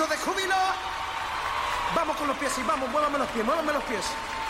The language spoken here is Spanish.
de júbilo. Vamos con los pies, y vamos, muévame los pies, muévame los pies.